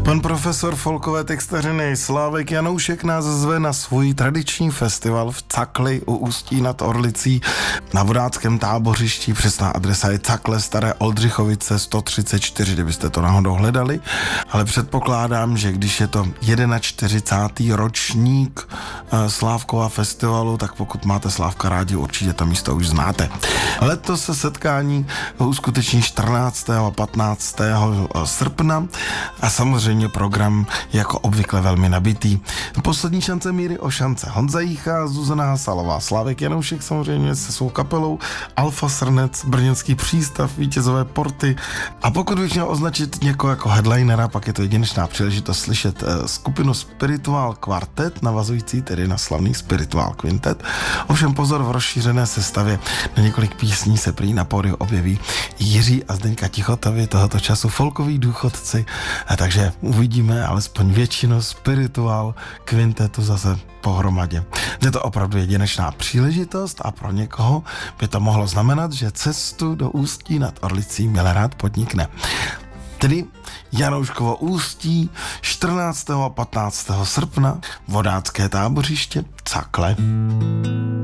Pan profesor folkové textařiny Slávek Janoušek nás zve na svůj tradiční festival v Cakli u Ústí nad Orlicí na vodáckém tábořišti. Přesná adresa je Cakle, Staré Oldřichovice 134, kdybyste to náhodou hledali. Ale předpokládám, že když je to 41. ročník Slávkova festivalu, tak pokud máte Slávka rádi, určitě to místo už znáte. Letos se setkání uskuteční 14. a 15. srpna a samozřejmě program jako obvykle velmi nabitý. Poslední šance Míry o šance. Honza Jícha, Zuzana Hasalová, Slávek Janoušek samozřejmě se svou kapelou, Alfa Srnec, Brněnský přístav, Vítězové porty. A pokud bych měl označit někoho jako headlinera, pak je to jedinečná příležitost slyšet skupinu Spiritual Quartet, navazující tedy na slavný Spiritual Quintet. Ovšem pozor, v rozšířené sestavě na několik písní se prý na pódiu objeví Jiří a Zdeňka Tichotovi, tohoto času folkoví důchodci, takže uvidíme alespoň většinu Spiritual Quintetu zase pohromadě. Je to opravdu jedinečná příležitost a pro někoho by to mohlo znamenat, že cestu do Ústí nad Orlicí rád podnikne. Tedy Janouškovo Ústí 14. a 15. srpna, vodácké tábořiště Cakle.